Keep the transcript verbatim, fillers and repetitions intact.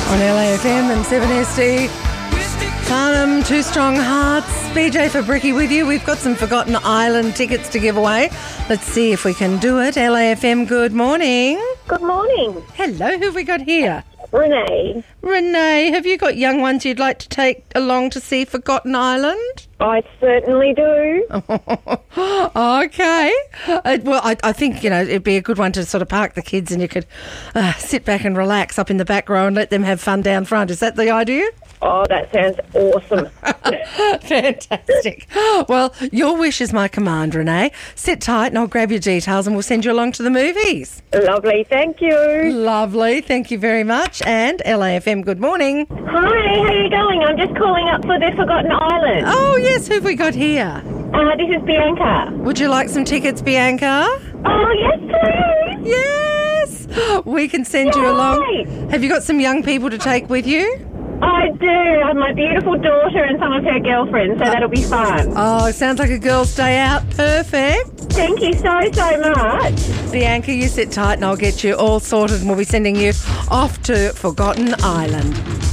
on L A F M and seven S D. Farnham, Two Strong Hearts. B J for Bricky with you. We've got some Forgotten Island tickets to give away. Let's see if we can do it. L A F M, good morning. Good morning. Hello, who have we got here? Renee. Renee, have you got young ones you'd like to take along to see Forgotten Island? I certainly do. Okay. Uh, well, I, I think, you know, it'd be a good one to sort of park the kids and you could uh, sit back and relax up in the back row and let them have fun down front. Is that the idea? Oh, that sounds awesome. Fantastic. Well, your wish is my command, Renee. Sit tight and I'll grab your details and we'll send you along to the movies. Lovely, thank you. Lovely. Thank you very much. And L A F M, good morning. Hi, how are you going? I'm just calling up for the Forgotten Island. Oh, yes. Who have we got here? Uh, this is Bianca. Would you like some tickets, Bianca? Oh, yes, please. Yes. We can send you Yay. along. Have you got some young people to take with you? I do. I have my beautiful daughter and some of her girlfriends, so that'll be fun. Oh, sounds like a girl's day out. Perfect. Thank you so, so much. Bianca, you sit tight and I'll get you all sorted and we'll be sending you off to Forgotten Island.